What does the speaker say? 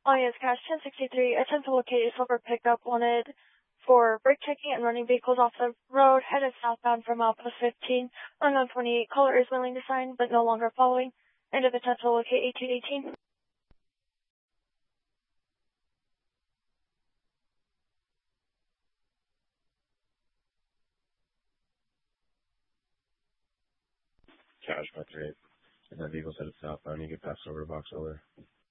Oh yes, Cash 1063. Attempt to locate a silver pickup wanted for brake checking and running vehicles off the road, headed southbound from Outpost 15. Unknown 28. Caller is willing to sign, but no longer following. End of attempt to locate 1818. Cash by 3. And that vehicle's headed southbound. You get passed over to Box Elder.